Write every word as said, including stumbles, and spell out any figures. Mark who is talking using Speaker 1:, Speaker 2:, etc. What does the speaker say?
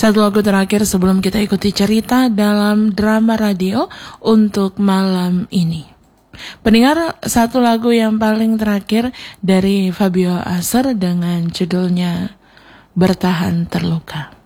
Speaker 1: Satu lagu terakhir sebelum kita ikuti cerita dalam drama radio untuk malam ini. Pendengar, satu lagu yang paling terakhir dari Fabio Asher dengan judulnya Bertahan Terluka.